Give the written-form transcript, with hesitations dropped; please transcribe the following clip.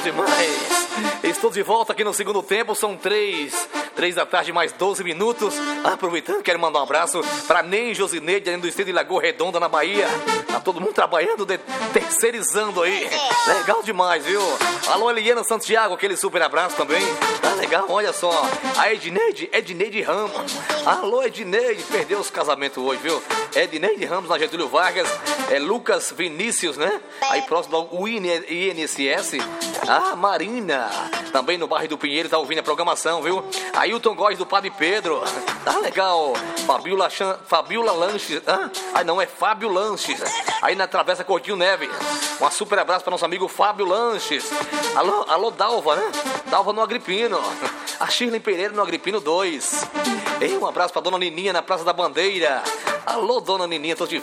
demais. Estou de volta aqui no segundo tempo, são 3 da tarde mais 12 minutos. Aproveitando, quero mandar um abraço pra Ney Josineide, ali do estado de Lagoa Redonda, na Bahia. Tá todo mundo trabalhando, terceirizando aí. Legal demais, viu? Alô, Eliana Santiago, aquele super abraço também. Tá legal, olha só. A Edneide Ramos. Alô, Edneide, perdeu os casamentos hoje, viu? Edneide Ramos na Getúlio Vargas. Lucas Vinícius, né? Aí próximo ao INSS. Marina, também no bairro do Pinheiro, tá ouvindo a programação, viu? Ailton Góes do Padre Pedro. Tá legal. Fabiola Lanches. Não, é Fábio Lanches. Aí na Travessa Coutinho Neves. Um super abraço para nosso amigo Fábio Lanches. Alô, Dalva, né? Dalva no Agripino. A Shirley Pereira no Agripino 2. Um abraço pra dona Nininha na Praça da Bandeira. Alô, dona Nininha, tô de